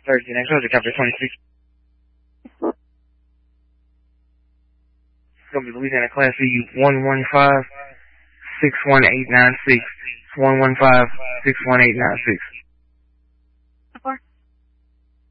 13, exposure, copy 26. It's going to be Louisiana Class C 115-61896. 115-61896.